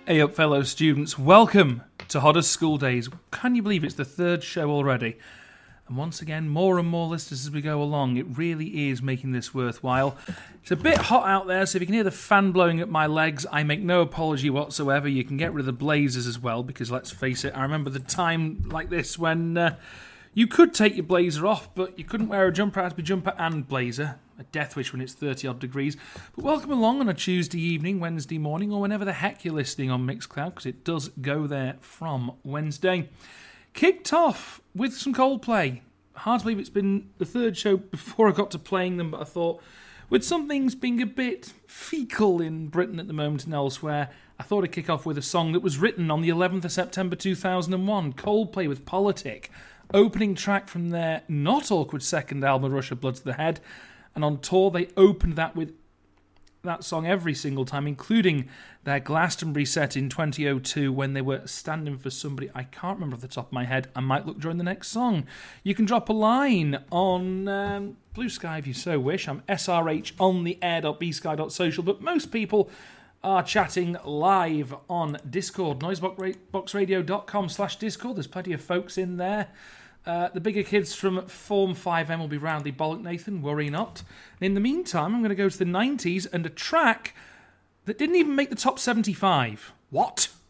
Hey up, fellow students. Welcome to Hodder's School Days. Can you believe it's the third show already? And once again, more and more listeners as we go along. It really is making this worthwhile. It's a bit hot out there, so if you can hear the fan blowing at my legs, I make no apology whatsoever. You can get rid of the blazers as well, because let's face it, I remember the time like this when you could take your blazer off, but you couldn't wear a jumper. It had to be jumper and blazer. A death wish when it's 30-odd degrees. But welcome along on a Tuesday evening, Wednesday morning, or whenever the heck you're listening on Mixcloud, because it does go there from Wednesday. Kicked off with some Coldplay. Hard to believe it's been the third show before I got to playing them, but I thought, with some things being a bit fecal in Britain at the moment and elsewhere, I thought I'd kick off with a song that was written on the 11th of September 2001, Coldplay with Politic, opening track from their not awkward second album, Rush of Blood to the Head. And on tour, they opened that with that song every single time, including their Glastonbury set in 2002 when they were standing for somebody. I can't remember off the top of my head. I might look during the next song. You can drop a line on Blue Sky if you so wish. I'm srh.ontheair.bsky.social, but most people are chatting live on Discord, noiseboxradio.com/Discord. There's plenty of folks in there. The bigger kids from Form 5M will be roundly bollocked, Nathan, worry not. And in the meantime, I'm going to go to the 90s and a track that didn't even make the top 75. What?